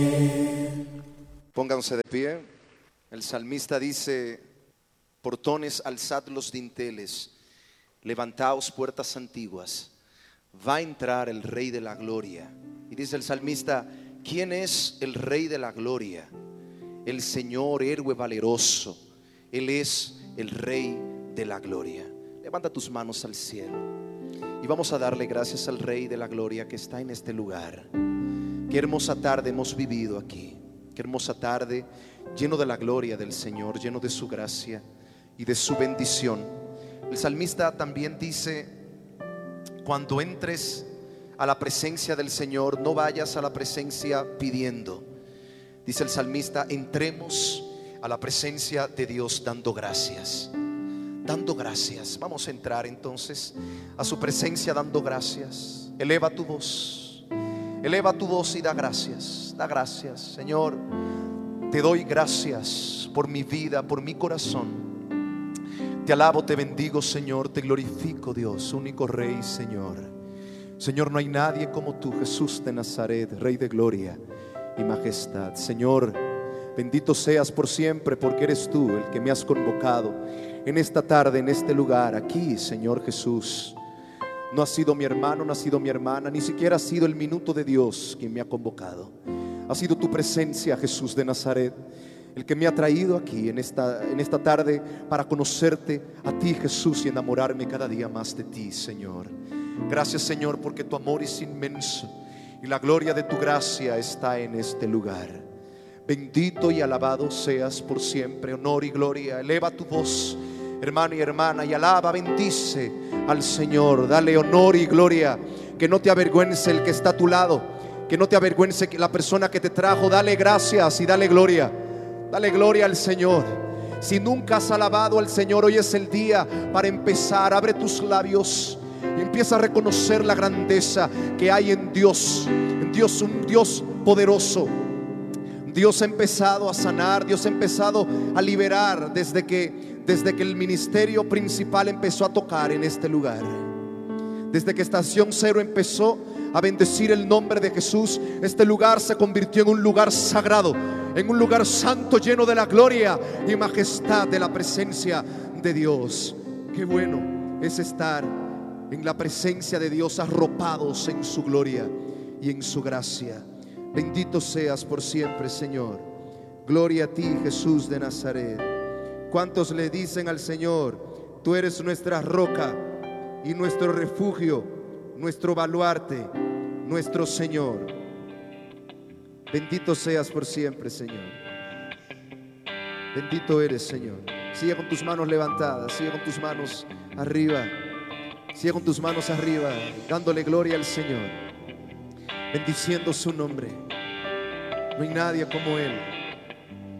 Pónganse de pie. El salmista dice: portones, alzad los dinteles, levantaos puertas antiguas, va a entrar el Rey de la Gloria. Y dice el salmista: ¿quién es el Rey de la Gloria? El Señor, héroe valeroso, Él es el Rey de la Gloria. Levanta tus manos al cielo y vamos a darle gracias al Rey de la Gloria que está en este lugar. Qué hermosa tarde hemos vivido aquí. Qué hermosa tarde, lleno de la gloria del Señor, lleno de su gracia y de su bendición. El salmista también dice: cuando entres a la presencia del Señor, no vayas a la presencia pidiendo. Dice el salmista: entremos a la presencia de Dios dando gracias. Dando gracias. Vamos a entrar entonces a su presencia dando gracias. Eleva tu voz. Eleva tu voz y da gracias. Da gracias. Señor, te doy gracias por mi vida, por mi corazón. Te alabo, te bendigo, Señor. Te glorifico, Dios, único Rey, Señor. Señor, no hay nadie como tú, Jesús de Nazaret, Rey de gloria y majestad. Señor, bendito seas por siempre, porque eres tú el que me has convocado en esta tarde, en este lugar, aquí, Señor Jesús. No ha sido mi hermano, no ha sido mi hermana, ni siquiera ha sido el minuto de Dios quien me ha convocado. Ha sido tu presencia, Jesús de Nazaret, el que me ha traído aquí en esta tarde para conocerte a ti, Jesús, y enamorarme cada día más de ti, Señor. Gracias, Señor, porque tu amor es inmenso y la gloria de tu gracia está en este lugar. Bendito y alabado seas por siempre. Honor y gloria. Eleva tu voz, hermano y hermana, y alaba, bendice al Señor. Dale honor y gloria. Que no te avergüence el que está a tu lado, que no te avergüence la persona que te trajo. Dale gracias y dale gloria. Dale gloria al Señor. Si nunca has alabado al Señor, hoy es el día para empezar. Abre tus labios y empieza a reconocer la grandeza que hay en Dios. En Dios, un Dios poderoso. Dios ha empezado a sanar, Dios ha empezado a liberar desde que el ministerio principal empezó a tocar en este lugar. Desde que Estación Cero empezó a bendecir el nombre de Jesús, este lugar se convirtió en un lugar sagrado, en un lugar santo, lleno de la gloria y majestad de la presencia de Dios. Qué bueno es estar en la presencia de Dios, arropados en su gloria y en su gracia. Bendito seas por siempre, Señor. Gloria a ti, Jesús de Nazaret. ¿Cuántos le dicen al Señor: tú eres nuestra roca y nuestro refugio, nuestro baluarte, nuestro Señor? Bendito seas por siempre, Señor. Bendito eres, Señor. Sigue con tus manos levantadas, sigue con tus manos arriba, sigue con tus manos arriba, dándole gloria al Señor, bendiciendo su nombre. No hay nadie como Él.